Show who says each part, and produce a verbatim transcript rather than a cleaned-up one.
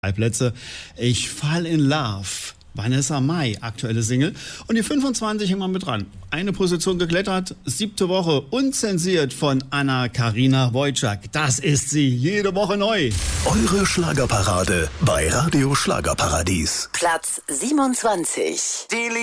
Speaker 1: Plätze. Ich fall in love. Vanessa Mai, aktuelle Single. Und die fünfundzwanzig immer mit dran. Eine Position geklettert, siebte Woche, unzensiert von Anna-Karina Wojcik. Das ist sie, jede Woche neu.
Speaker 2: Eure Schlagerparade bei Radio Schlagerparadies.
Speaker 3: Platz siebenundzwanzig.
Speaker 2: Die